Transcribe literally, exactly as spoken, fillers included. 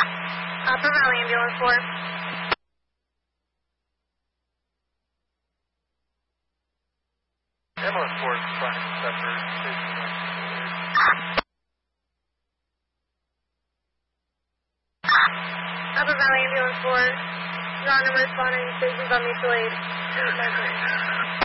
Upper Valley Ambulance four. Ambulance four is finding receptor. Upper Valley Ambulance four. Non-responding, stations on mutual aid.